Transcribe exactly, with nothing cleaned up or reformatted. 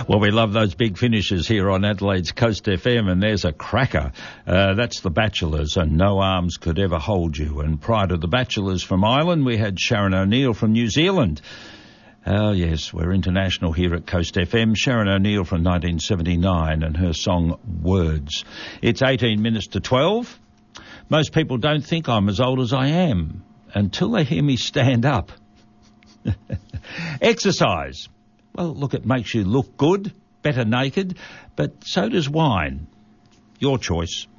Well, we love those big finishes here on Adelaide's Coast F M, and there's a cracker. Uh, that's The Bachelors, and No Arms Could Ever Hold You. And prior to The Bachelors from Ireland, we had Sharon O'Neill from New Zealand. Oh, yes, we're international here at Coast F M. Sharon O'Neill from nineteen seventy-nine and her song Words. It's eighteen minutes to twelve. Most people don't think I'm as old as I am until they hear me stand up. Exercise. Well, look, it makes you look good, better naked, but so does wine. Your choice.